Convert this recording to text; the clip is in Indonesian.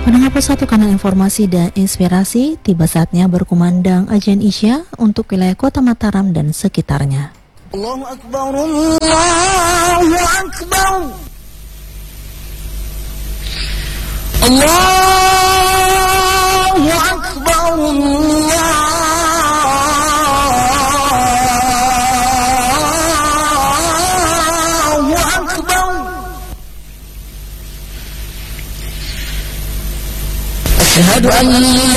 Pendengar Persatu Kanal Informasi dan Inspirasi, tiba saatnya berkumandang Ajan Isya untuk wilayah Kota Mataram dan sekitarnya. Allahu Akbar, Allahu Akbar, Allahu Akbar, Allahu Akbar. Asyhadu an